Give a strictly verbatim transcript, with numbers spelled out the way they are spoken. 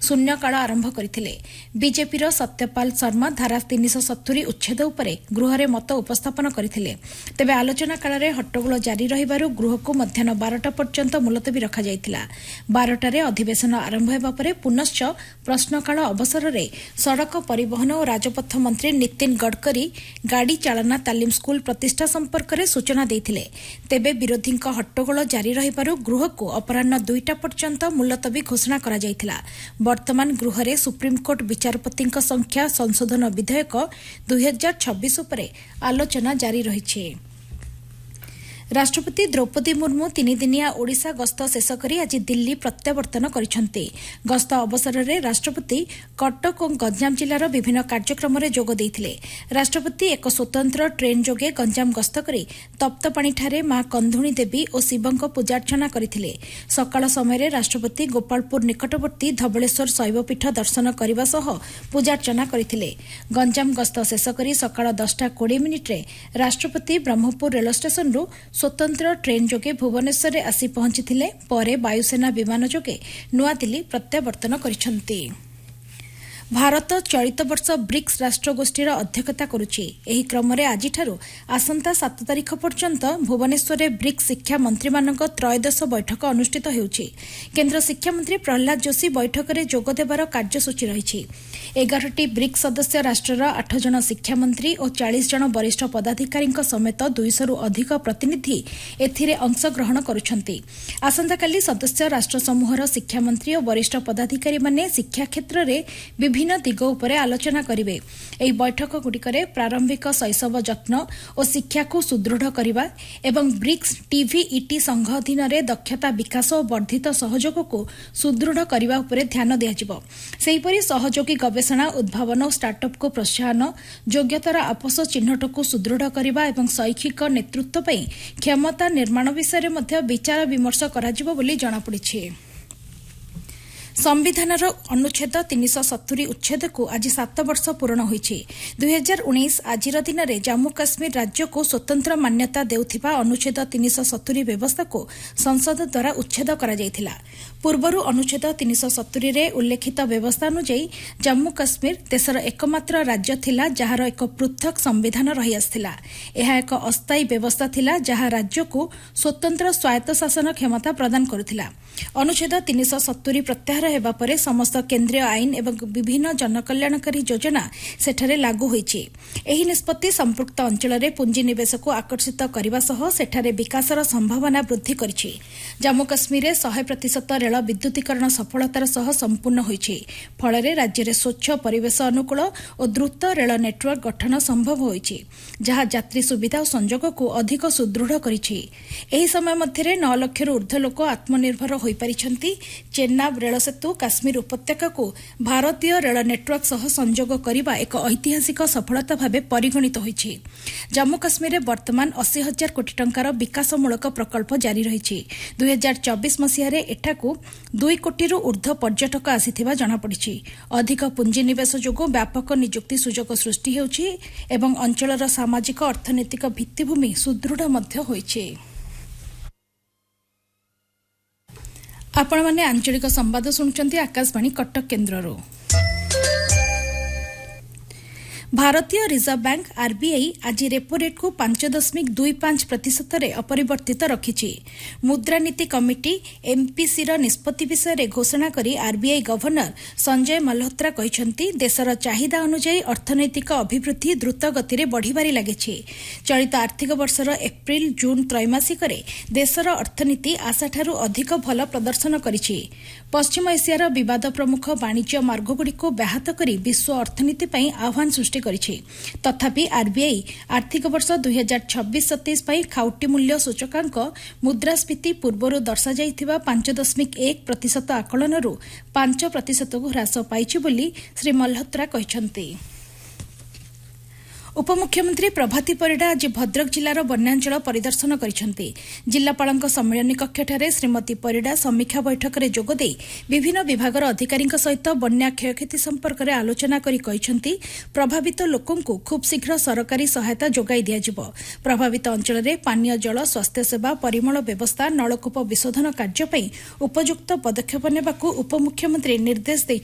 शून्यकाल आरंभ करथिले। बीजेपीर सत्यपाल शर्मा धारा तीन सौ सत्तरी उच्छेद उपरे गृहरे मत उपस्थापन करथिले। तेबे आलोचना कालरे हट्टगोल जारी रहिबारु गृहको मध्याह्न बारटा पर्यंत मुलतवी रखा जायतिला। बारटारे अधिवेशन आरंभ हेबा परे पुनश्च प्रश्नकाल अवसररे सड़क परिवहन और राजपथ मंत्री नितिन गडकरी गाड़ी चालना तालीम स्कूल प्रतिष्ठा संपर्क में सूचना देथिले। तेबे विरोधी हट्टगोल जारी रहिबारु गृहको अपराह्न दुईटा पर्यंत मुलतवी घोषणा करा जायतिला। वर्तमान गृहरे सुप्रीमकोर्ट विचारपति संख्या संशोधन विधेयक दुई हजार छब्बीस उपरे आलोचना जारी रही। राष्ट्रपति द्रौपदी मुर्मू तीन दिनिया ओडिशा गस्त शेष करी आज दिल्ली प्रत्यावर्तन करिसेंति। गस्त अवसर में राष्ट्रपति कटक और गंजाम जिलार विभिन्न कार्यक्रम में जोग देइथिले। राष्ट्रपति एक स्वतंत्र ट्रेन जोगे गंजाम गस्त करी तप्तपाणीठारे मां कंधुणी देवी और शिवंक पूजार्चना करथिले। सकाळ समय राष्ट्रपति गोपालपुर निकटवर्ती धवळेश्वर शैवपीठ दर्शन करने सह पूजार्चना करथिले। गंजाम गस्त शेष करी सकाळ दसटा कोड़े मिनिट्रे राष्ट्रपति ब्रह्मपुर रेल स्टेशन रु स्वतंत्र ट्रेन जोगे भुवनेश्वर आसी पहुंचीथिले। परे वायुसेना विमान जोगे नुआदिल्ली प्रत्यावर्तन करिसेंति। भारत चलित वर्ष ब्रिक्स राष्ट्रगोष्ठीर अध्यक्षता करुछि। एही क्रम में आज आसंता सात तारीख पर्यंत भुवनेश्वर ब्रिक्स शिक्षा मंत्री मानक त्रयोदश बैठक अनुष्ठित हेउछि। केन्द्र शिक्षा मंत्री प्रहलाद जोशी बैठक में जोग देबार कार्यसूची रही। एगारटी ब्रिक्स सदस्य राष्ट्रर आठ जन शिक्षा मंत्री और चालीस जन वरिष्ठ पदाधिकारी समेत दुईशु अधिक प्रतिनिधि एथिरे अंशग्रहण करुछंती। आसंताकाली सदस्य राष्ट्र समूहर शिक्षा मंत्री और वरिष्ठ पदाधिकारी माने शिक्षा क्षेत्र में विभिन्न दिग उपरे आलोचना करिवे। एही बैठक गुड़िकरे प्रारंभिक शैशव जत्न और शिक्षा को सुदृढ़ करने एवं ब्रिक्स टीवीईटी संघ अधीन में दक्षता विकास और वर्धित सहयोग को सुदृढ़ करने उपरे ध्यान दियाजिबो। सेहीपरि सहयोगी गवेषणा उद्भावन और स्टार्टअप को प्रोत्साहन, योग्यतार आपस चिन्हट को सुदृढ़ करने एवं शैक्षिक नेतृत्व पई क्षमता निर्माण विषय में विचार विमर्श कराजिबो बोली जणापड़िछि। संविधानर अनुच्छेद तीन सौ सत्तरी उच्छेद को आज सात वर्ष पूर्ण होइछि। दुई हजार उन्नीस आज दिन में जम्मू काश्मीर राज्य को स्वतंत्र मान्यता देउथिबा अनुच्छेद तीन सौ सत्तरी व्यवस्था को संसद द्वारा उच्छेद करा जायथिला। पूर्वरु अनुच्छेद तीन सौ सत्तरी रे उल्लेखित व्यवस्था अनुଯାयी जम्मू काश्मीर देशर एकमात्र राज्य थिला जहार एक पृथक संविधान रही आसिथिला। एहा एक अस्थायी व्यवस्था थिला जहा राज्य को स्वतंत्र स्वायत्त शासन क्षमता प्रदान करुथिला। अनुच्छेद तीन सौ सत्तरी प्रत्याहार हेबा परे समस्त केन्द्रीय आईन एवं विभिन्न जनकल्याणकारी योजना सेठारे लागू होईछि। एही निष्पत्ति संपृक्त अंचल में पुंजीनिवेश को आकर्षित करने सह सेठारे विकासर संभावना वृद्धि करिछि। जम्मू काश्मीर सौ प्रतिशत रेल विद्युतीकरण सफलतार सह संपूर्ण होईछि। फଳରେ राज्य स्वच्छ परिवेश अनुकूल और द्रुत रेल नेटवर्क गठन संभव होईछि जहा यात्री सुविधा और संजोग को अधिक सुदृढ़ करिछि। एही समय मध्यरे नौ लक्षर ऊर्ध्व लोक आत्मनिर्भर होई परिछंती। चेन्नाब रेल सेतु काश्मीर उपत्यका को भारतीय रेल नेटवर्क सह संजोग करने एक ऐतिहासिक सफलता भाव परिगणित होईछि। जम्मू काश्मीर में वर्तमान अस्सी हजार कोटी टंकार विकासमूलक प्रकल्प जारी रही। दुई हजार चौबीस मसीह एठाकू दुई कोटी ऊर्ध्व पर्यटक आसिथिबा जणापड़िछि। अधिक पुंजीनिवेश जोगु व्यापक नियुक्ति सुजोग सृष्टि हेउछि एवं अंचलर सामाजिक अर्थनैतिक भित्तिभूमि सुदृढ़ मध्य होईछि। आपण माने आंचलिक संवाद सुनुचंती आकाशवाणी कटक केन्द्ररो। भारतीय रिजर्व बैंक आरबीआई आज रेपो रेट को पांच दशमिक दुई पांच प्रतिशत अपरिवर्तित रखिछि। मुद्रानीति कमिटी एमपीसी निष्पत्ति विषय घोषणा करी आरबीआई गवर्नर संजय मल्होत्रा कहिसेंति देशर चाहिदा अनुसार अर्थनैतिक अभिवृद्धि द्रुत गति में बढ़िबारे लागिछि। चलित आर्थिक वर्षर एप्रिल जून त्रैमासिक देशर अर्थनीति आशाठारु अधिक भल प्रदर्शन करिछि। पश्चिम एशियार विवाद प्रमुख वाणिज्य मार्गगुड़िक व्याहत करी विश्व अर्थनीति पई आह्वान सृष्टि करिछि। तथापि आरबीआई आर्थिक वर्ष दुई हजार छब्बीस सत्ताईस खाउटी मूल्य सूचकांक मुद्रास्फीति पूर्वरु दर्शा जाइथिबा पांच दशमिक एक प्रतिशत आकलनरू पांच प्रतिशत को ह्रास पाइछि बोली श्री मल्होत्रा कहिसंति। उपमुख्यमंत्री प्रभाती परिडा आज भद्रक जिलार बन्यांचल परिदर्शन करिसेंति। जिलापालଙ୍କ सम्मेलनी कक्षठारे श्रीमती परिडा समीक्षा बैठक में जोगदे विभिन्न विभागर अधिकारी सहित बन्या क्षयक्षति संपर्क में आलोचना करी कहिसेंति प्रभावित लोकंकु खूब शीघ्र सरकारी सहायता जोगाई दियाजिबो। प्रभावित अंचल में पानीय जल, स्वास्थ्य सेवा, परिमल व्यवस्था, नलकूप विशोधन कार्य पई उपयुक्त पदक्षेप नेबाकू उपमुख्यमंत्री निर्देश